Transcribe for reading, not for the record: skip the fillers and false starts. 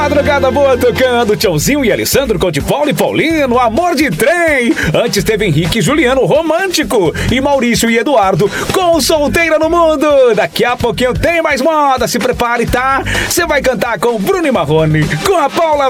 Madrugada boa tocando, Tchãozinho e Alessandro com de Paulo e Paulino, Amor de Trem. Antes teve Henrique e Juliano, Romântico. E Maurício e Eduardo com Solteira no Mundo. Daqui a pouquinho tem mais moda, se prepare, tá? Você vai cantar com Bruno e Marrone, com a Paula